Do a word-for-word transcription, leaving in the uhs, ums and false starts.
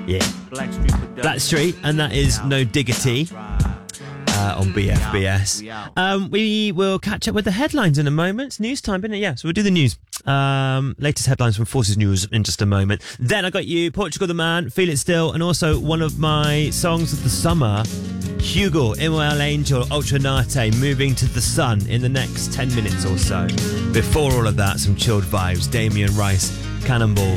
Yeah. Blackstreet, and that is No Diggity uh, on B F B S. Um, we will catch up with the headlines in a moment. It's news time, isn't it? Yeah, so we'll do the news. Um, latest headlines from Forces News in just a moment. Then I got you, Portugal the Man, Feel It Still, and also one of my songs of the summer, Hugo, Imoel Angel, Ultranate, Moving to the Sun in the next ten minutes or so. Before all of that, some chilled vibes. Damien Rice, Cannonball.